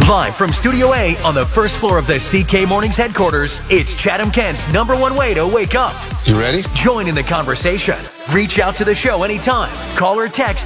Live from Studio A on the first floor of the CK Mornings headquarters, it's Chatham-Kent's #1 way to wake up. You ready? Join in the conversation. Reach out to the show anytime. Call or text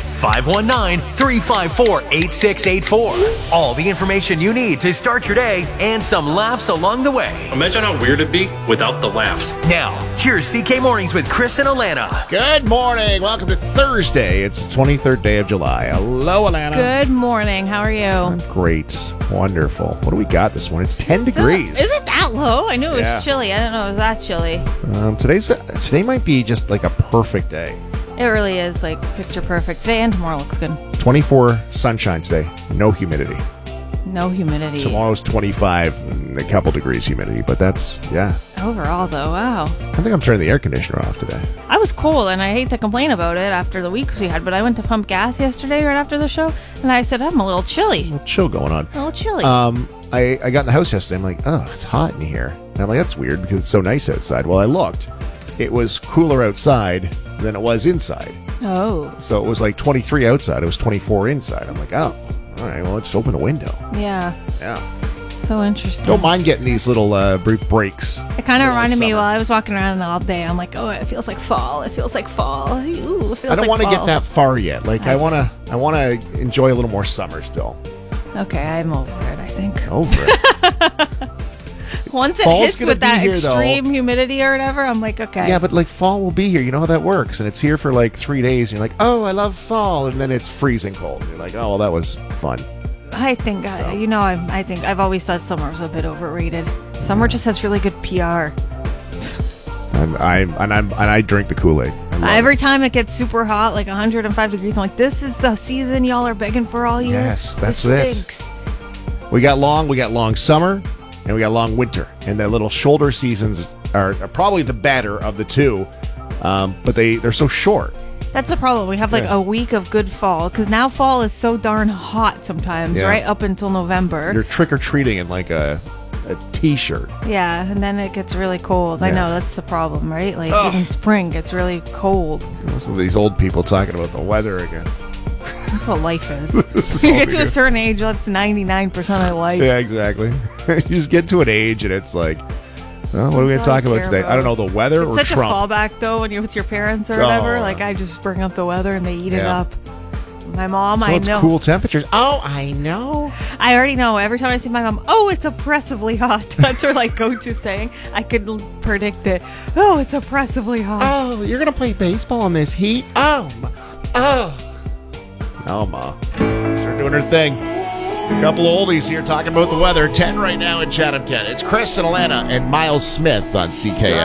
519-354-8684. All the information you need to start your day and some laughs along the way. Imagine how weird it'd be without the laughs. Now, here's CK Mornings with Chris and Alana. Good morning. Welcome to Thursday. It's the 23rd day of July. Hello, Alana. Good morning. How are you? I'm great. Wonderful. What do we got this morning? It's 10 degrees. Is it that low? I knew it Yeah. was chilly. I didn't know it was that chilly. Today might be just like a perfect day. It really is like picture perfect. Today and tomorrow looks good. 24 sunshine today. No humidity. No humidity. Tomorrow's 25 and a couple degrees humidity, but that's, yeah. Overall, though, wow. I think I'm turning the air conditioner off today. I was cold, and I hate to complain about it after the weeks we had, but I went to pump gas yesterday right after the show, and I said, I'm a little chilly. A little chill going on. A little chilly. I got in the house yesterday. I'm like, oh, it's hot in here. And I'm like, that's weird because it's so nice outside. Well, I looked. It was cooler outside than it was inside. Oh. So it was like 23 outside. It was 24 inside. I'm like, oh, all right, well, let's just open a window. Yeah. Yeah. So interesting. Don't mind getting these little brief breaks. It kind of Middle of reminded me summer. while I was walking around all day. I'm like, oh, it feels like fall. It feels like fall. Ooh, it feels I don't like want to fall. get that far yet. Like, Okay. I want to enjoy a little more summer still. Okay, I'm over it, I think. Over it. Once it Fall's hits gonna with be that here, though. extreme humidity or whatever, I'm like, okay. Yeah, but like fall will be here. You know how that works. And it's here for like 3 days. And you're like, oh, I love fall. And then it's freezing cold. And you're like, oh, well, that was fun. I think, I think I've always thought summer's a bit overrated. Summer just has really good PR. I drink the Kool-Aid. Every time it gets super hot, like 105 degrees, I'm like, this is the season y'all are begging for all year. Yes, that's it. it. Stinks. We got long summer, and we got long winter. And the little shoulder seasons are probably the better of the two, but they're so short. That's the problem. We have like Yeah. a week of good fall, because now fall is so darn hot sometimes, Yeah. right up until November. You're trick-or-treating in like a T-shirt. Yeah, and then it gets really cold. I Yeah. know, that's the problem, right? Like, Ugh. even spring gets really cold. Listen to these old people talking about the weather again. That's what life is. This is You all get we to a do. certain age, that's 99% of life. Yeah, exactly. You just get to an age, and it's like, well, what are we going to That's all I talk about care today? about. I don't know, the weather It's or such Trump? a fallback, though, when you're with your parents or Oh, whatever. Like, I just bring up the weather and they eat it Yeah. up. My mom, So I it's know. cool temperatures. Oh, I know. I already know. Every time I see my mom, oh, it's oppressively hot. That's her, like, go-to saying. I could predict it. Oh, it's oppressively hot. Oh, you're going to play baseball in this heat? Oh. No, Ma. Start doing her thing. A couple of oldies here talking about the weather. 10 right now in Chatham-Kent. It's Chris and Alana and Miles Smith on CKNR.